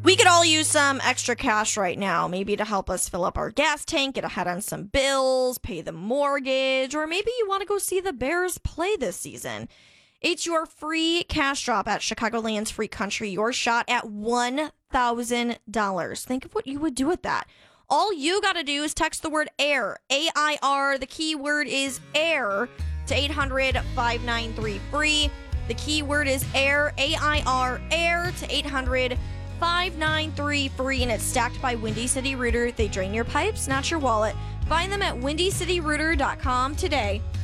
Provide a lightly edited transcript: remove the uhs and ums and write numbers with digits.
We could all use some extra cash right now, maybe to help us fill up our gas tank, get ahead on some bills, pay the mortgage, or maybe you want to go see the Bears play this season. It's your free cash drop at Chicagoland's Free Country, your shot at $1,000. Think of what you would do with that. All you got to do is text the word AIR, A-I-R. The keyword is AIR to 800-5933-FREE. The keyword is AIR, A-I-R, AIR to 800-5933-FREE, and it's stacked by Windy City Rooter. They drain your pipes, not your wallet. Find them at windycityrooter.com today.